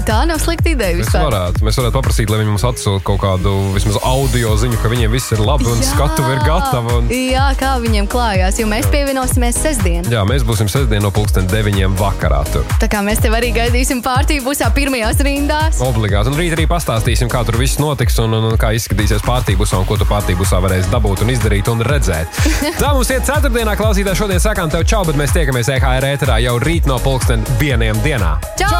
tā nav slikta ideja vispār. Mēs varētu paprasīt, lai viņi mums atsūta kaut kādu vismaz audio ziņu, ka viņiem viss ir labi un skatuve ir gatava. Jā, kā viņiem klājās, jo mēs pievienosimies sestdien. Jā, mēs būsim sestdien no 9:00 vakarā tur. Tā kā mēs tev arī gaidīsim partībusā pirmajās rindās. Obligāti. Un rīt arī pastāstīsim, kā tur viss notiks un kā izskatīsies partībusā un ko tu partībusā varēsi dabūt un izdarīt un redzēt. Tā mums iet ceturtdienā, klausītāji, šodien sakām tev čau, bet mēs tiekamies EHR ēterā jau rīt no 1:00 dienā. Čau!